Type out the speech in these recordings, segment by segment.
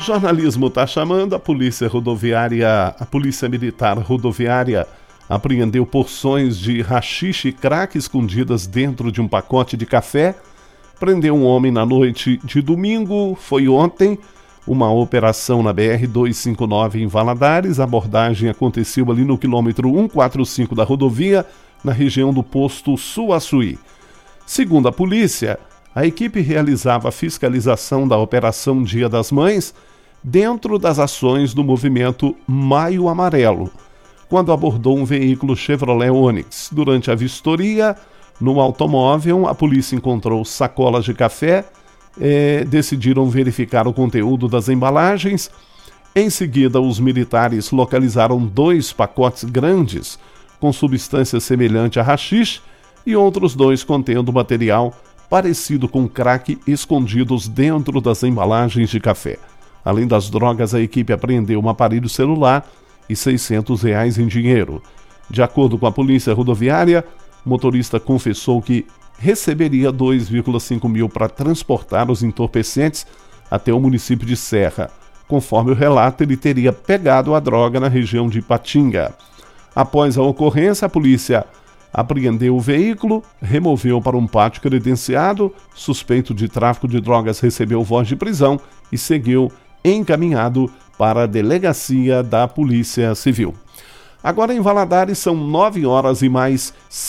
Jornalismo está chamando. A Polícia Militar Rodoviária apreendeu porções de haxixe e crack escondidas dentro de um pacote de café. Prendeu um homem na noite de domingo, foi ontem, uma operação na BR-259 em Valadares. A abordagem aconteceu ali no quilômetro 145 da rodovia, na região do posto Suaçuí. Segundo a polícia, a equipe realizava a fiscalização da Operação Dia das Mães dentro das ações do movimento Maio Amarelo, quando abordou um veículo Chevrolet Onix. Durante a vistoria no automóvel, a polícia encontrou sacolas de café. Decidiram verificar o conteúdo das embalagens. Em seguida, os militares localizaram 2 pacotes grandes com substância semelhante a haxixe e outros 2 contendo material parecido com crack escondidos dentro das embalagens de café. Além das drogas, a equipe apreendeu um aparelho celular e R$600 em dinheiro. De acordo com a Polícia Rodoviária, o motorista confessou que receberia 2,5 mil para transportar os entorpecentes até o município de Serra. Conforme o relato, ele teria pegado a droga na região de Ipatinga. Após a ocorrência, a polícia apreendeu o veículo, removeu para um pátio credenciado. Suspeito de tráfico de drogas recebeu voz de prisão e seguiu encaminhado para a delegacia da Polícia Civil. Agora em Valadares são 9 horas e mais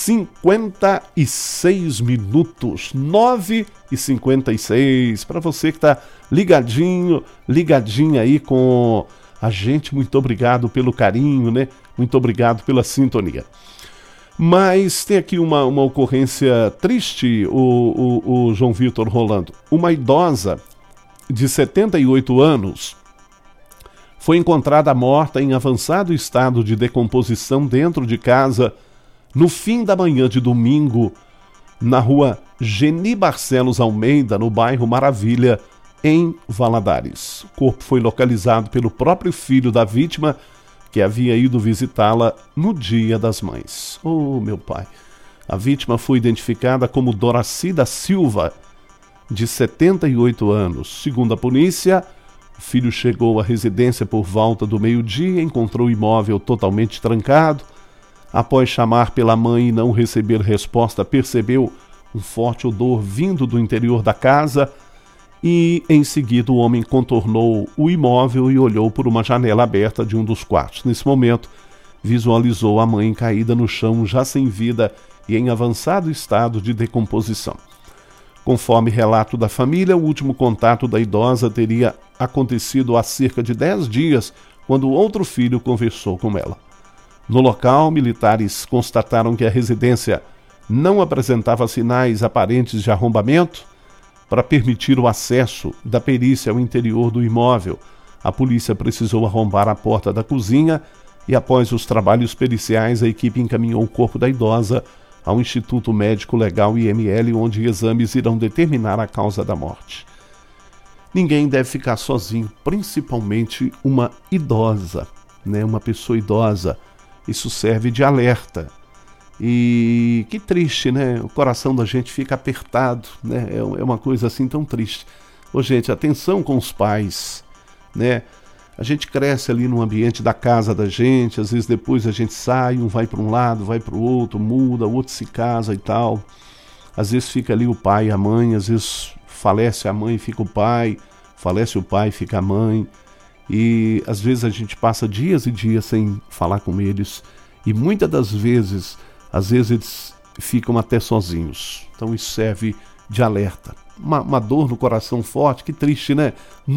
56 minutos. 9h56. Para você que está ligadinha aí com a gente, muito obrigado pelo carinho, né? Muito obrigado pela sintonia. Mas tem aqui uma ocorrência triste, o João Vitor Rolando. Uma idosa de 78 anos foi encontrada morta em avançado estado de decomposição dentro de casa no fim da manhã de domingo, na rua Geni Barcelos Almeida, no bairro Maravilha, em Valadares. O corpo foi localizado pelo próprio filho da vítima, que havia ido visitá-la no Dia das Mães. Oh, meu pai! A vítima foi identificada como Doraci da Silva, de 78 anos. Segundo a polícia, o filho chegou à residência por volta do meio-dia, encontrou o imóvel totalmente trancado. Após chamar pela mãe e não receber resposta, percebeu um forte odor vindo do interior da casa e, em seguida, o homem contornou o imóvel e olhou por uma janela aberta de um dos quartos. Nesse momento, visualizou a mãe caída no chão, já sem vida e em avançado estado de decomposição. Conforme relato da família, o último contato da idosa teria acontecido há cerca de 10 dias, quando outro filho conversou com ela. No local, militares constataram que a residência não apresentava sinais aparentes de arrombamento. Para permitir o acesso da perícia ao interior do imóvel, a polícia precisou arrombar a porta da cozinha e, após os trabalhos periciais, a equipe encaminhou o corpo da idosa ao Instituto Médico Legal IML, onde exames irão determinar a causa da morte. Ninguém deve ficar sozinho, principalmente uma idosa, né? Uma pessoa idosa. Isso serve de alerta. E que triste, né? O coração da gente fica apertado, né? É uma coisa assim tão triste. Ô, gente, atenção com os pais, né? A gente cresce ali no ambiente da casa da gente, às vezes depois a gente sai, um vai para um lado, vai para o outro, muda, o outro se casa e tal. Às vezes fica ali o pai e a mãe, às vezes falece a mãe e fica o pai, falece o pai e fica a mãe. E às vezes a gente passa dias e dias sem falar com eles. E muitas das vezes, às vezes eles ficam até sozinhos. Então isso serve de alerta. Uma dor no coração forte, que triste, né?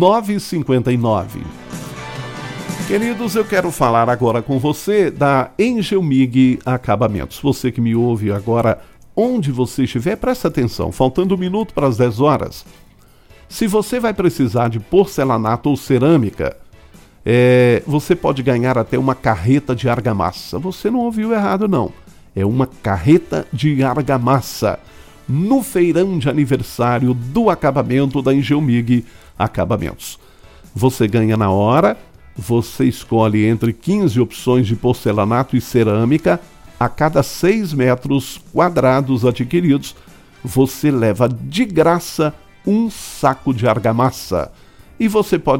9h59. Queridos, eu quero falar agora com você da Engelmig Acabamentos. Você que me ouve agora, onde você estiver, presta atenção. Faltando 1 minuto para as 10 horas. Se você vai precisar de porcelanato ou cerâmica, você pode ganhar até uma carreta de argamassa. Você não ouviu errado, não. É uma carreta de argamassa no feirão de aniversário do acabamento da Engelmig Acabamentos. Você ganha na hora, você escolhe entre 15 opções de porcelanato e cerâmica. A cada 6 metros quadrados adquiridos, você leva de graça um saco de argamassa. E você pode